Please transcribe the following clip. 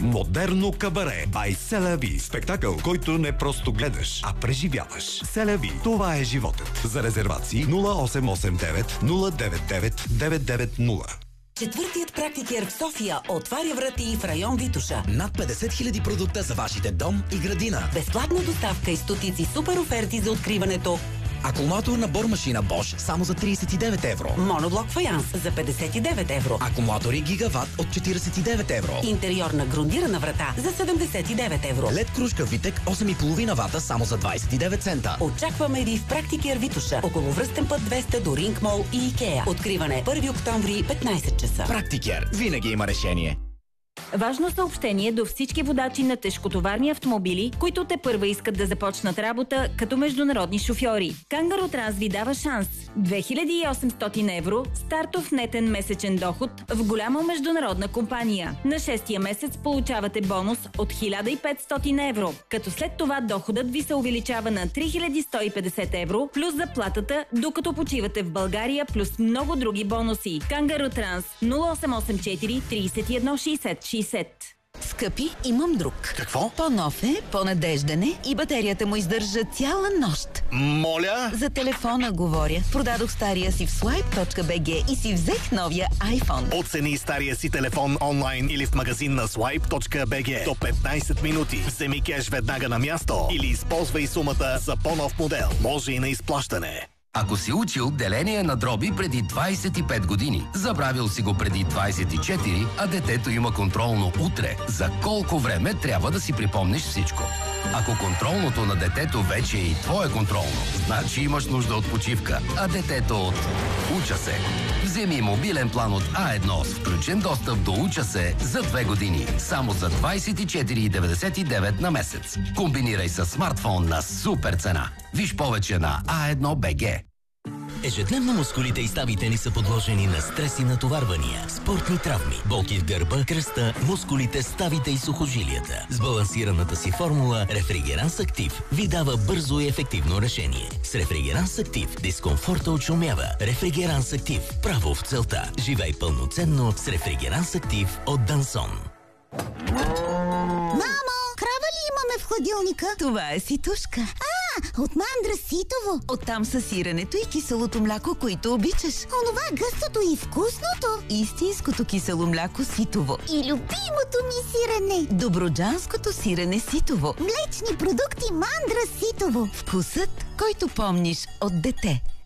Модерно кабаре by Селави. Спектакъл, който не просто гледаш, а преживяваш. Селави. Това е животът. За резервации 0889 099 990. Четвъртият практикер в София отваря врати в район Витоша. Над 50 000 продукта за вашите дом и градина. Безплатна доставка и стотици супер оферти за откриването. Акумулаторна бормашина Bosch само за 39 евро. Моноблок фаянс за 59 евро. Акумулатори Гигават от 49 евро. Интериорна грундирана врата за 79 евро. LED кружка Витек 8,5 вата само за 29 цента. Очакваме ви в практикер Витоша, около Връстен път 200 до Ринг Мол и Икеа. Откриване 1 октомври 15 часа. Практикер винаги има решение. Важно съобщение до всички водачи на тежкотоварни автомобили, които тепърва искат да започнат работа като международни шофьори. Кангаро Транс ви дава шанс. 2800 евро стартов нетен месечен доход в голяма международна компания. На 6-тия месец получавате бонус от 1500 евро, като след това доходът ви се увеличава на 3150 евро плюс заплатата, докато почивате в България, плюс много други бонуси. Кангаро Транс 0884 31 60 60. Скъпи, имам друг. Какво? По-нов е, по-надежден е и батерията му издържа цяла нощ. Моля? За телефона говоря. Продадох стария си в swipe.bg и си взех новия iPhone. Оцени стария си телефон онлайн или в магазин на swipe.bg до 15 минути. Вземи кеш веднага на място или използвай сумата за по-нов модел. Може и на изплащане. Ако си учил деление на дроби преди 25 години, забравил си го преди 24, а детето има контролно утре, за колко време трябва да си припомниш всичко? Ако контролното на детето вече е и твое контролно, значи имаш нужда от почивка, а детето от Уча се. Вземи мобилен план от А1 с включен достъп до Уча се за 2 години, само за 24,99 на месец. Комбинирай с смартфон на супер цена. Виж повече на A1BG. Ежедневно мускулите и ставите ни са подложени на стрес и натоварвания, спортни травми, болки в гърба, кръста, мускулите, ставите и сухожилията. С балансираната си формула Рефригеранс Актив ви дава бързо и ефективно решение. С Рефригеранс Актив дискомфорта отшумява. Рефригеранс Актив – право в целта. Живей пълноценно с Рефригеранс Актив от Дансон. Мамо, крава ли имаме в хладилника? Това е ситушка. От мандра ситово. Оттам са сиренето и киселото мляко, които обичаш. Онова гъстото и вкусното. Истинското кисело мляко ситово. И любимото ми сирене. Добруджанското сирене ситово. Млечни продукти мандра ситово. Вкусът, който помниш от дете.